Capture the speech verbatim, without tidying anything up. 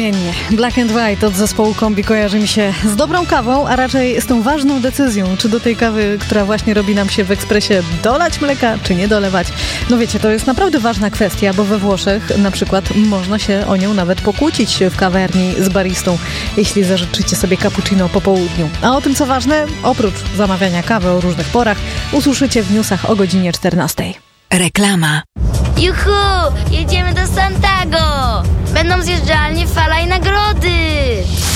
Odmiennie. Black and White od zespołu Kombi kojarzy mi się z dobrą kawą, a raczej z tą ważną decyzją, czy do tej kawy, która właśnie robi nam się w ekspresie, dolać mleka, czy nie dolewać. No wiecie, to jest naprawdę ważna kwestia, bo we Włoszech na przykład można się o nią nawet pokłócić w kawiarni z baristą, jeśli zażyczycie sobie cappuccino po południu. A o tym, co ważne, oprócz zamawiania kawy o różnych porach, usłyszycie w newsach o godzinie czternastej. Reklama. Juhu! Jedziemy do Santago! Będą zjeżdżalnie, fala i nagrody!